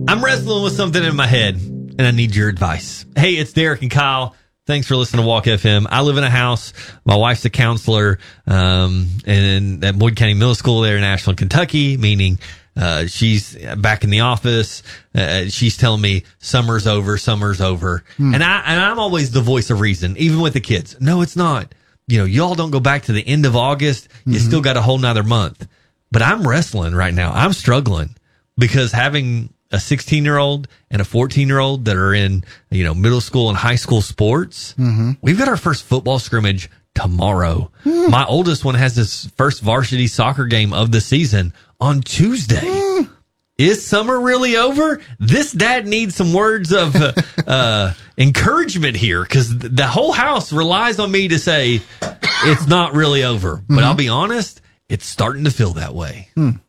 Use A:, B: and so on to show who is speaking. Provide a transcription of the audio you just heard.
A: I'm wrestling with something in my head, and I need your advice. Hey, it's Derek and Kyle. Thanks for listening to Walk FM. I live in a house. My wife's a counselor and at Boyd County Middle School there in Ashland, Kentucky, meaning she's back in the office. She's telling me summer's over. And I'm always the voice of reason, even with the kids. No, it's not. Y'all don't go back to the end of August. You still got a whole nother month. But I'm wrestling right now. I'm struggling because having a 16-year-old and a 14-year-old that are in, middle school and high school sports. We've got our first football scrimmage tomorrow. My oldest one has his first varsity soccer game of the season on Tuesday. Is summer really over? This dad needs some words of encouragement here because the whole house relies on me to say it's not really over. But I'll be honest, it's starting to feel that way.